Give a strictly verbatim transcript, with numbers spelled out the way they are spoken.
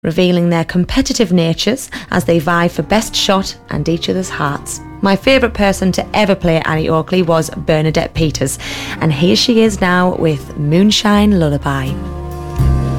revealing their competitive natures as they vie for best shot and each other's hearts. My favourite person to ever play Annie Oakley was Bernadette Peters, and here she is now with Moonshine Lullaby.